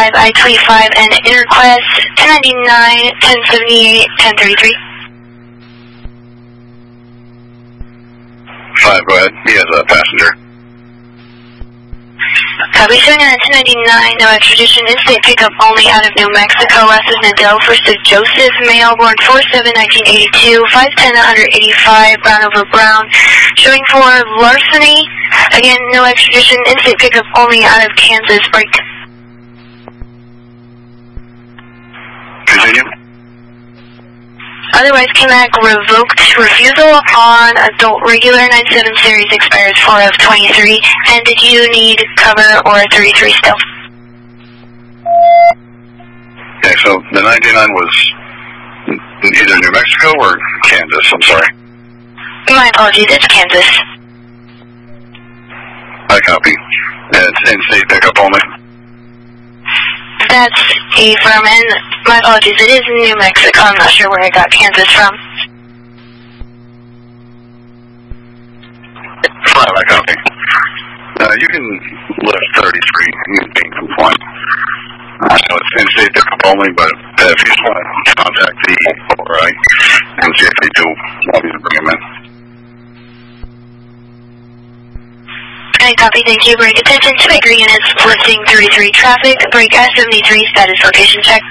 I-25, and Interquest 1099, 1078, 1033. 5, go ahead. He has a passenger. Copy, showing on 1099, no extradition, in-state pickup only out of New Mexico. Last is Nadell, first is Joseph, male, born 4/7/1982, 5'10", 185, brown over brown. Showing for larceny, again, no extradition, in-state pickup only out of Kansas. Break. Continue. Otherwise, KMAC revoked refusal on adult regular 97 series expires 4/23. And did you need cover or 33 still? Okay, so the 99 was either New Mexico or Kansas, I'm sorry. My apologies, it's Kansas. I copy. And it's in-state pickup only. That's affirm, and my apologies, it is New Mexico. I'm not sure where I got Kansas from. 5, I copy. You can lift 33. You can be compliant. I know it's in-state pickup only, but if you just want to contact the ORI and see if they do want you to bring them in. I copy, thank you. Break attention, 2 acre units, listing 33 traffic. Break I-73, status location check.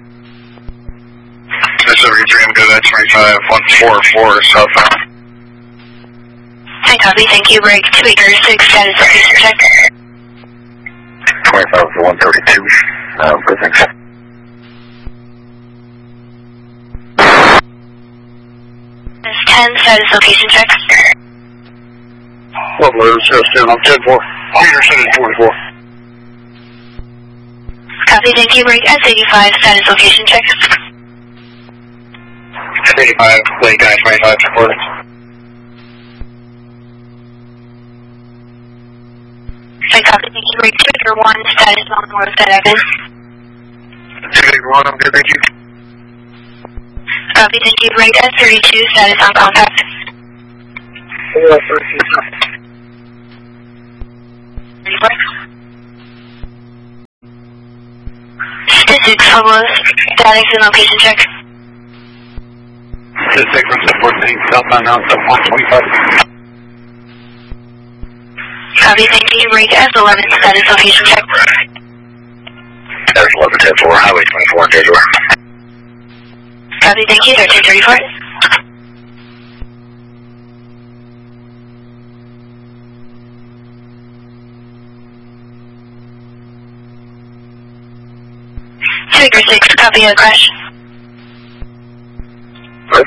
S73, I'm good at 25, 144 southbound. I copy, thank you. Break 2 acre 6, status location check. 25 to 132, good, thanks. That's 10, status location check. What was it? 10-4. Peter said it's 44. Copy, thank you. Break S85, status location check. S85, late guy 25, recording. I copy, thank you. Break 2 acre 1, status on north at Evans. 2 acre 1, I'm good, thank you. Copy, thank you. Break S32, status on contact. 34. Statistics, Pueblos, status and location check. Statistics from 714, southbound now, 125. Copy, thank you. Break S11, status location check. S11, 10-4, highway 24, Jaguar. Copy, thank you. 1334. Figure 6, copy of crash. What?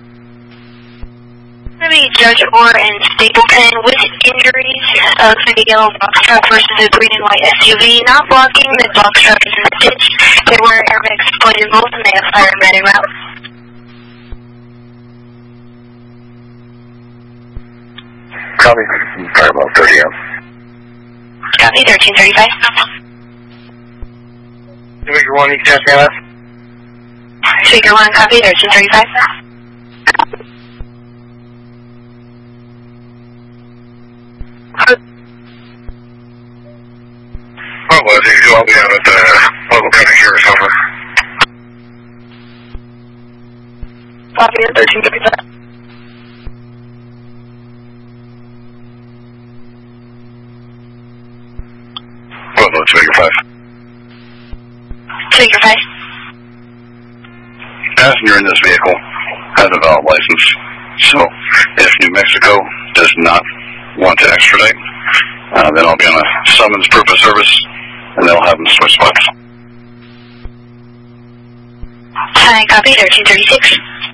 Maybe Judge Orr and Stapleton with injuries of the yellow box truck versus a green and white SUV, not blocking the box truck in the ditch. They were airbags deployed in both and they have firemen en route. Copy. Fire about 30 out. Copy, 1335. Figure 1, you can ask me. Figure 1, copy, 1335. What was it? I'll be out at the local county sheriff's office. Copy, 1335. Well, no, figure 5. Figure 5. Passenger in this vehicle has a valid license, so if New Mexico does not want to extradite, then I'll be on a summons proof of service, and they'll have them switch spots. Hi, copy, 1336.